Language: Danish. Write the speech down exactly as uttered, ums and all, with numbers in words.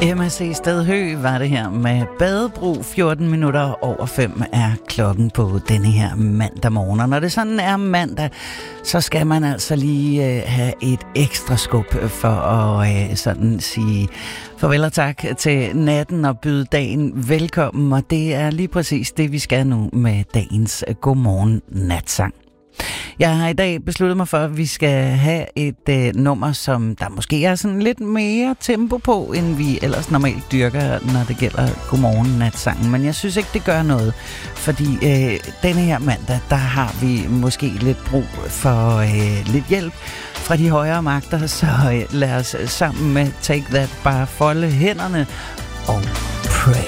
Emma C. Stedhø var det her med Badebro. fjorten minutter over fem er klokken på denne her mandag morgen. Og når det sådan er mandag, så skal man altså lige øh, have et ekstra skub for at øh, sådan sige farvel og tak til natten og byde dagen velkommen. Og det er lige præcis det, vi skal nu med dagens Godmorgen Natsang. Jeg har i dag besluttet mig for, at vi skal have et øh, nummer, som der måske er sådan lidt mere tempo på, end vi ellers normalt dyrker, når det gælder Godmorgen Natsangen. Men jeg synes ikke, det gør noget, fordi øh, denne her mandag, der har vi måske lidt brug for øh, lidt hjælp fra de højere magter, så øh, lad os sammen med Take That bare folde hænderne og